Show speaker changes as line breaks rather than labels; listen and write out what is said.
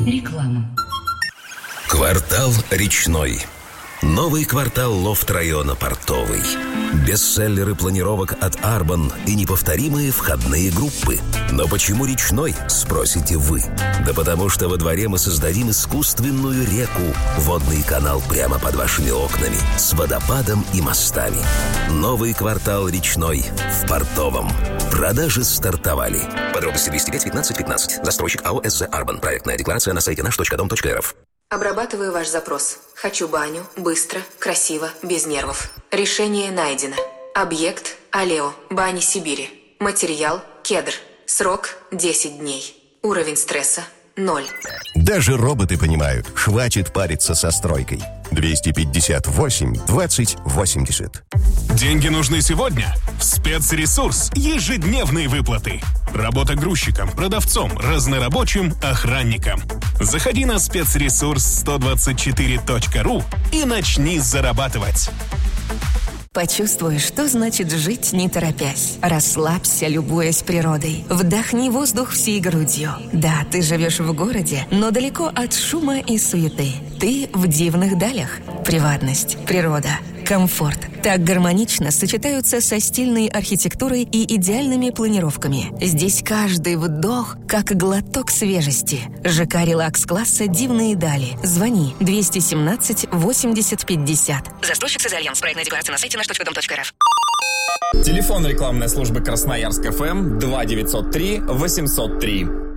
Реклама.
Квартал Речной. Новый квартал лофт-района Портовый. Бестселлеры планировок от Арбан и неповторимые входные группы. Но почему Речной, спросите вы? Да потому что во дворе мы создадим искусственную реку, водный канал прямо под вашими окнами, с водопадом и мостами. Новый квартал Речной в Портовом. Продажи стартовали. Подробности 205 15 15. Застройщик АО СЗ Арбан. Проектная декларация на сайте наш.дом.рф.
Обрабатываю ваш запрос. Хочу баню, быстро, красиво, без нервов. Решение найдено. Объект – Алео, Бани Сибири. Материал – кедр. Срок – 10 дней. Уровень стресса – 0.
Даже роботы понимают, хватит париться со стройкой. 258 20 80.
Деньги нужны сегодня? Спецресурс. Ежедневные выплаты. Работа грузчиком, продавцом, разнорабочим, охранником. Заходи на спецресурс124.ру и начни зарабатывать.
Почувствуй, что значит жить не торопясь. Расслабься, любуясь природой. Вдохни воздух всей грудью. Да, ты живешь в городе, но далеко от шума и суеты. Ты в дивных далях. Приватность, природа, комфорт так гармонично сочетаются со стильной архитектурой и идеальными планировками. Здесь каждый вдох как глоток свежести. ЖК релакс-класса «Дивные дали». Звони 217 80 50. Застройщик «Альянс». Проектная декларация на сайте наш.дом.рф.
Телефон рекламной службы Красноярск ФМ 2903 803.